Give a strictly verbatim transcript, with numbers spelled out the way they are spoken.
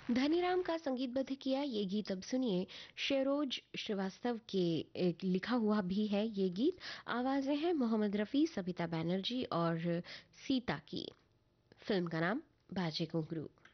धनीराम का संगीतबद्ध किया ये गीत अब सुनिए शेरोज श्रीवास्तव के एक लिखा हुआ भी है ये गीत। आवाजें हैं मोहम्मद रफ़ी, सबिता बैनर्जी और सीता की। फिल्म का नाम बाजे घुंघरू।